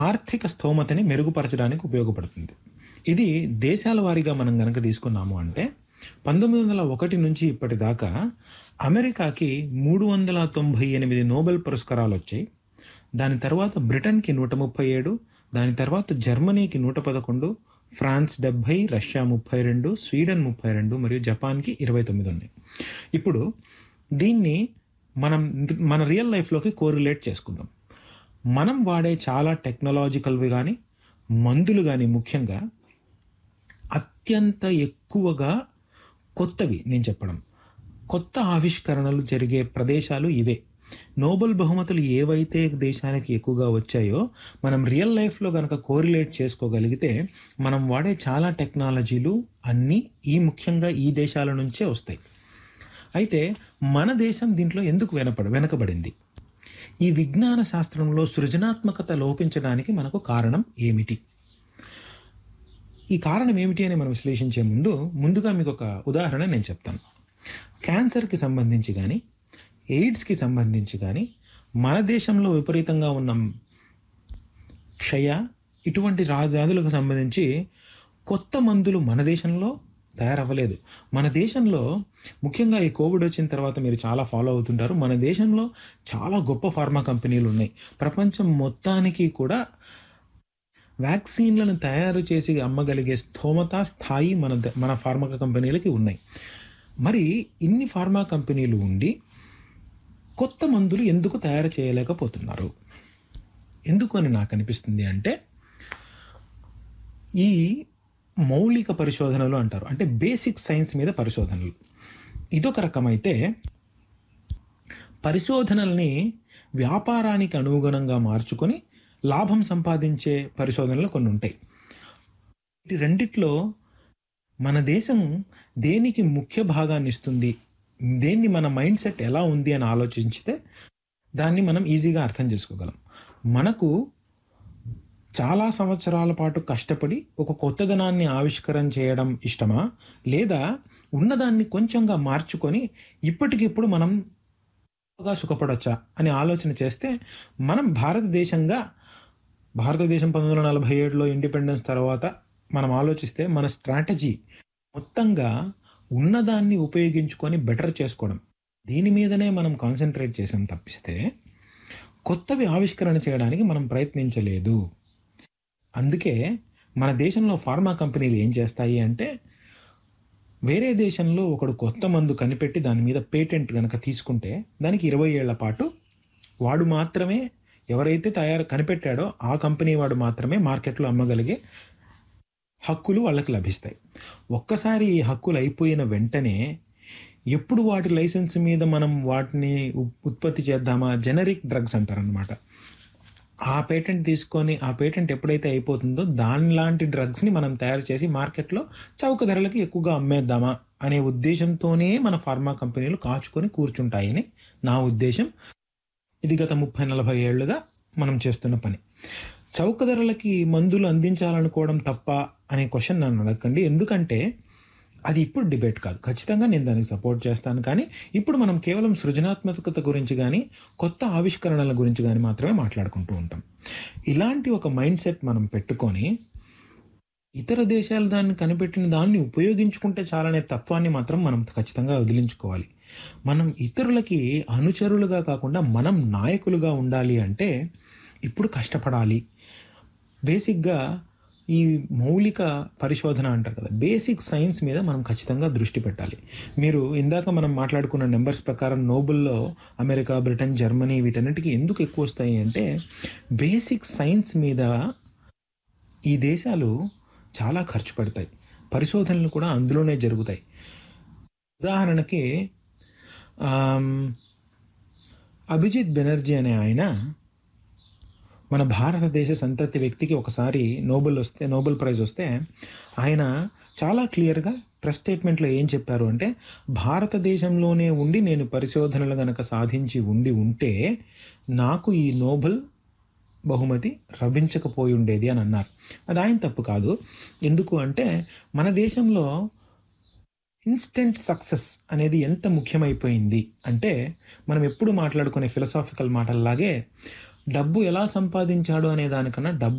ఆర్థిక స్థోమతని మెరుగుపరచడానికి ఉపయోగపడుతుంది. ఇది దేశాల వారీగా మనం గనక తీసుకున్నాము అంటే 1901 నుంచి ఇప్పటిదాకా అమెరికాకి 398 నోబెల్ పురస్కారాలు వచ్చాయి. దాని తర్వాత బ్రిటన్కి 137, దాని తర్వాత జర్మనీకి 111, ఫ్రాన్స్ 70, రష్యా 32, స్వీడన్ 32 మరియు జపాన్కి 29 ఉన్నాయి. ఇప్పుడు దీన్ని మన రియల్ లైఫ్లోకి కోరిలేట్ చేసుకుందాం. మనం వాడే చాలా టెక్నాలజికల్వి కానీ మందులు కానీ ముఖ్యంగా అత్యంత ఎక్కువగా కొత్తవి నేను చెప్పడం, కొత్త ఆవిష్కరణలు జరిగే ప్రదేశాలు ఇవే. నోబెల్ బహుమతులు ఏవైతే దేశానికి ఎక్కువగా వచ్చాయో మనం రియల్ లైఫ్లో కనుక కోరిలేట్ చేసుకోగలిగితే మనం వాడే చాలా టెక్నాలజీలు అన్నీ ముఖ్యంగా ఈ దేశాల నుంచే వస్తాయి. అయితే మన దేశం దీంట్లో ఎందుకు వెనకబడింది? ఈ విజ్ఞాన శాస్త్రంలో సృజనాత్మకత లోపించడానికి మనకు కారణం ఏమిటి? ఈ కారణం ఏమిటి అని మనం విశ్లేషించే ముందుగా మీకు ఒక ఉదాహరణ నేను చెప్తాను. క్యాన్సర్కి సంబంధించి కానీ ఎయిడ్స్కి సంబంధించి కానీ మన దేశంలో విపరీతంగా ఉన్న క్షయ ఇటువంటి వ్యాధులకు సంబంధించి కొత్త మందులు మన దేశంలో తయారవ్వలేదు. మన దేశంలో ముఖ్యంగా ఈ కోవిడ్ వచ్చిన తర్వాత మీరు చాలా ఫాలో అవుతుంటారు, మన దేశంలో చాలా గొప్ప ఫార్మా కంపెనీలు ఉన్నాయి. ప్రపంచం మొత్తానికి కూడా వ్యాక్సిన్లను తయారు చేసి అమ్మగలిగే స్థోమత స్థాయి మన ఫార్మా కంపెనీలకి ఉన్నాయి. మరి ఇన్ని ఫార్మా కంపెనీలు ఉండి కొత్త మందులు ఎందుకు తయారు చేయలేకపోతున్నారు? ఎందుకు అని నాకు అనిపిస్తుంది అంటే ఈ మౌలిక పరిశోధనలు అంటారు, అంటే బేసిక్ సైన్స్ మీద పరిశోధనలు. ఇదొక రకమైతే పరిశోధనల్ని వ్యాపారానికి అనుగుణంగా మార్చుకొని లాభం సంపాదించే పరిశోధనలు కొన్ని ఉంటాయి. ఈ రెండిట్లో మన దేశం దేనికి ముఖ్య భాగాన్ని ఇస్తుంది, దేన్ని మన మైండ్ సెట్ ఎలా ఉంది అని ఆలోచించితే దాన్ని మనం ఈజీగా అర్థం చేసుకోగలం. మనకు చాలా సంవత్సరాల పాటు కష్టపడి ఒక కొత్తదనాన్ని ఆవిష్కరణ చేయడం ఇష్టమా, లేదా ఉన్నదాన్ని కొంచెంగా మార్చుకొని ఇప్పటికిప్పుడు మనం సుఖపడొచ్చా అని ఆలోచన చేస్తే మనం భారతదేశం 1947లో ఇండిపెండెన్స్ తర్వాత మనం ఆలోచిస్తే మన స్ట్రాటజీ మొత్తంగా ఉన్నదాన్ని ఉపయోగించుకొని బెటర్ చేసుకోవడం, దీని మీదనే మనం కాన్సన్ట్రేట్ చేసాం తప్పిస్తే కొత్తవి ఆవిష్కరణ చేయడానికి మనం ప్రయత్నించలేదు. అందుకే మన దేశంలో ఫార్మా కంపెనీలు ఏం చేస్తాయి అంటే వేరే దేశంలో ఒకడు కొత్త మందు కనిపెట్టి దాని మీద పేటెంట్ కనుక తీసుకుంటే దానికి 20 ఏళ్ల పాటు వాడు మాత్రమే, ఎవరైతే కనిపెట్టాడో ఆ కంపెనీ వాడు మాత్రమే మార్కెట్లో అమ్మగలిగే హక్కులు వాళ్ళకి లభిస్తాయి. ఒక్కసారి ఈ హక్కులు అయిపోయిన వెంటనే ఎప్పుడు వాటి లైసెన్స్ మీద మనం వాటిని ఉత్పత్తి చేద్దామా, జెనరిక్ డ్రగ్స్ అంటారనమాట. ఆ పేటెంట్ తీసుకొని ఆ పేటెంట్ ఎప్పుడైతే అయిపోతుందో దానిలాంటి డ్రగ్స్ని మనం తయారు చేసి మార్కెట్లో చౌక ధరలకి ఎక్కువగా అమ్మేద్దామా అనే ఉద్దేశంతోనే మన ఫార్మా కంపెనీలు కాచుకొని కూర్చుంటాయని నా ఉద్దేశం. ఇది గత 30-40 ఏళ్లుగా మనం చేస్తున్న పని. చౌక ధరలకి మందులు అందించాలనుకోవడం తప్ప అనే క్వశ్చన్ నన్ను అడగండి, ఎందుకంటే అది ఇప్పుడు డిబేట్ కాదు. ఖచ్చితంగా నేను దానికి సపోర్ట్ చేస్తాను. కానీ ఇప్పుడు మనం కేవలం సృజనాత్మకత గురించి కానీ కొత్త ఆవిష్కరణల గురించి కానీ మాత్రమే మాట్లాడుకుంటూ ఉంటాం. ఇలాంటి ఒక మైండ్ సెట్ మనం పెట్టుకొని ఇతర దేశాలు దాన్ని కనిపెట్టిన దాన్ని ఉపయోగించుకుంటే చాలనే తత్వాన్ని మాత్రం మనం ఖచ్చితంగా వదిలించుకోవాలి. మనం ఇతరులకి అనుచరులుగా కాకుండా మనం నాయకులుగా ఉండాలి అంటే ఇప్పుడు కష్టపడాలి. బేసిక్గా ఈ మౌలిక పరిశోధన అంటారు కదా, బేసిక్ సైన్స్ మీద మనం ఖచ్చితంగా దృష్టి పెట్టాలి. మీరు ఇందాక మనం మాట్లాడుకున్న నెంబర్స్ ప్రకారం నోబెల్లో అమెరికా, బ్రిటన్, జర్మనీ వీటన్నిటికీ ఎందుకు ఎక్కువ వస్తాయి అంటే బేసిక్ సైన్స్ మీద ఈ దేశాలు చాలా ఖర్చు పెడతాయి. పరిశోధనలు కూడా అందులోనే జరుగుతాయి. ఉదాహరణకి అభిజిత్ బెనర్జీ అనే ఆయన మన భారతదేశ సంతతి వ్యక్తికి ఒకసారి నోబెల్ ప్రైజ్ వస్తే ఆయన చాలా క్లియర్గా ప్రెస్ స్టేట్మెంట్లో ఏం చెప్పారు అంటే భారతదేశంలోనే ఉండి నేను పరిశోధనలు కనుక సాధించి ఉంటే నాకు ఈ నోబెల్ బహుమతి లభించకపోయి ఉండేది అని అన్నారు. అది ఆయన తప్పు కాదు. ఎందుకు అంటే మన దేశంలో ఇన్స్టెంట్ సక్సెస్ అనేది ఎంత ముఖ్యమైపోయింది అంటే మనం ఎప్పుడు మాట్లాడుకునే ఫిలసాఫికల్ మాటల్లాగే డబ్బు ఎలా సంపాదించాడు అనే దానికన్నా డబ్బు